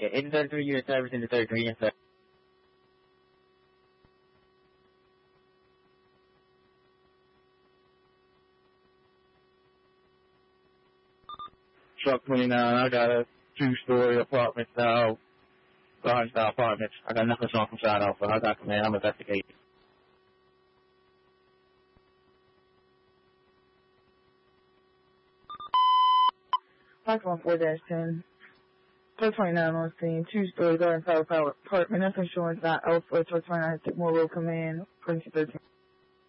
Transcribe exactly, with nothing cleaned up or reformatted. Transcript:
in thirty-three unit service in the thirty-three unit service. Truck twenty-nine, I got a two-story apartment style, garden style apartment. I got nothing wrong from side off, so I got command. I'm investigating. five one four dash ten. Truck twenty-nine on scene, two-story garden style apartment. That's insurance, not Alpha. Truck twenty-nine, more road command, twenty thirteen.